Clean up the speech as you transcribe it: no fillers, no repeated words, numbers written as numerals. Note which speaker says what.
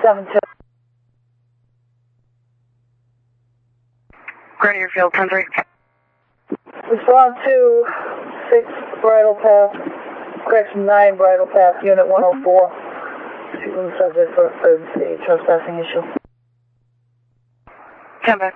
Speaker 1: 7-2.
Speaker 2: Grenier Field, 10-3.
Speaker 1: Respond to 6 Bridle Path, correction 9 Bridle Path, Unit 104. Sequence subject for a trespassing issue.
Speaker 2: 10 back.